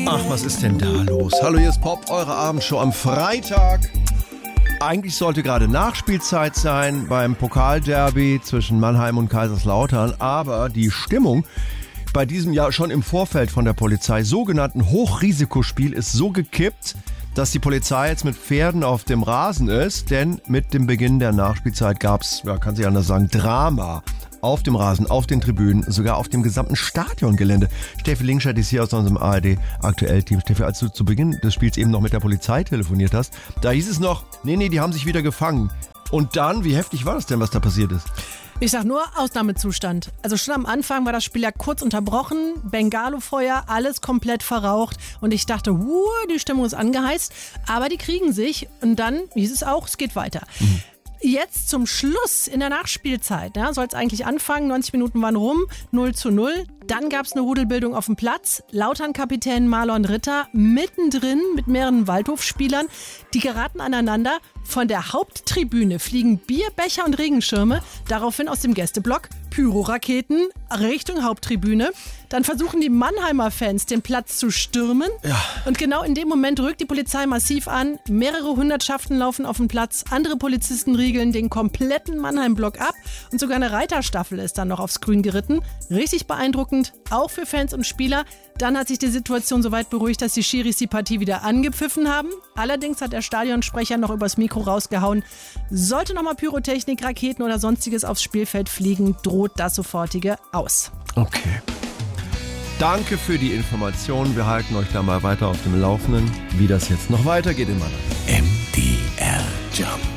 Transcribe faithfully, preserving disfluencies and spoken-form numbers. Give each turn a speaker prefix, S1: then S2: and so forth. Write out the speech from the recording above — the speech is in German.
S1: Ach, was ist denn da los? Hallo, hier ist Pop, eure Abendshow am Freitag. Eigentlich sollte gerade Nachspielzeit sein beim Pokalderby zwischen Mannheim und Kaiserslautern, aber die Stimmung bei diesem ja schon im Vorfeld von der Polizei sogenannten Hochrisikospiel ist so gekippt, dass die Polizei jetzt mit Pferden auf dem Rasen ist, denn mit dem Beginn der Nachspielzeit gab es, ja, kann sich anders sagen, Drama. Auf dem Rasen, auf den Tribünen, sogar auf dem gesamten Stadiongelände. Steffi Linkscheid ist hier aus unserem A R D-Aktuell-Team. Steffi, als du zu Beginn des Spiels eben noch mit der Polizei telefoniert hast, da hieß es noch, nee, nee, die haben sich wieder gefangen. Und dann, wie heftig war das denn, was da passiert ist?
S2: Ich sag nur Ausnahmezustand. Also schon am Anfang war das Spiel ja kurz unterbrochen, Bengalo-Feuer, alles komplett verraucht und ich dachte, huh, die Stimmung ist angeheizt, aber die kriegen sich und dann hieß es auch, es geht weiter. Mhm. Jetzt zum Schluss in der Nachspielzeit, ja, soll es eigentlich anfangen, neunzig Minuten waren rum, null zu null. Dann gab es eine Rudelbildung auf dem Platz. Lautern-Kapitän Marlon Ritter mittendrin mit mehreren Waldhofspielern. Die geraten aneinander. Von der Haupttribüne fliegen Bierbecher und Regenschirme. Daraufhin aus dem Gästeblock Pyroraketen Richtung Haupttribüne. Dann versuchen die Mannheimer Fans, den Platz zu stürmen. Ja. Und genau in dem Moment rückt die Polizei massiv an. Mehrere Hundertschaften laufen auf den Platz. Andere Polizisten riegeln den kompletten Mannheim-Block ab. Und sogar eine Reiterstaffel ist dann noch aufs Grün geritten. Richtig beeindruckend, auch für Fans und Spieler. Dann hat sich die Situation so weit beruhigt, dass die Schiris die Partie wieder angepfiffen haben. Allerdings hat der Stadionsprecher noch übers Mikro rausgehauen. Sollte nochmal Pyrotechnik, Raketen oder sonstiges aufs Spielfeld fliegen, droht das sofortige Aus.
S1: Okay. Danke für die Informationen. Wir halten euch da mal weiter auf dem Laufenden, wie das jetzt noch weitergeht in Mannheim.
S3: M D R Jump.